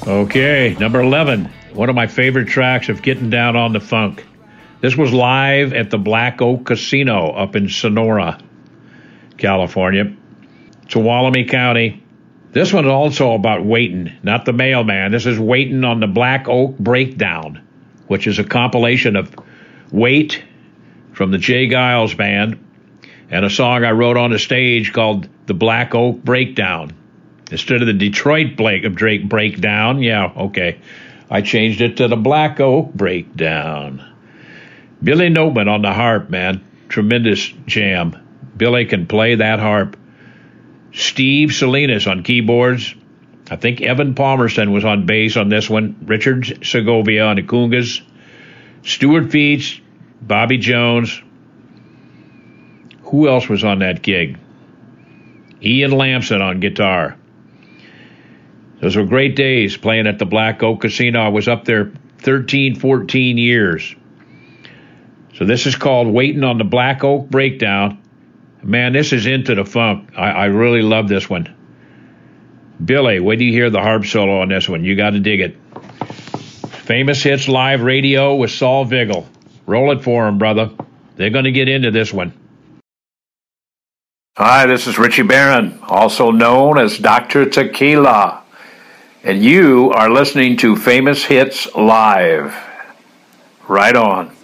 Okay, number 11. One of my favorite tracks of Getting Down on the Funk. This was live at the Black Oak Casino up in Sonora, California, Tuolumne County. This one's also about waiting, not the mailman. This is Waiting on the Black Oak Breakdown, which is a compilation of Wait from the Jay Giles Band and a song I wrote on the stage called The Black Oak Breakdown. Instead of the Detroit Drake Breakdown, yeah, okay, I changed it to the Black Oak Breakdown. Billy Noteman on the harp, man. Tremendous jam. Billy can play that harp. Steve Salinas on keyboards. I think Evan Palmerston was on bass on this one. Richard Segovia on the congas. Stuart Feats, Bobby Jones. Who else was on that gig? Ian Lamson on guitar. Those were great days playing at the Black Oak Casino. I was up there 13, 14 years. So this is called Waiting on the Black Oak Breakdown. Man, this is into the funk. I really love this one. Billy, wait till you hear the harp solo on this one. You got to dig it. Famous Hits Live Radio with Saul Vigil. Roll it for him, brother. They're going to get into this one. Hi, this is Richie Barron, also known as Dr. Tequila. And you are listening to Famous Hits Live. Right on.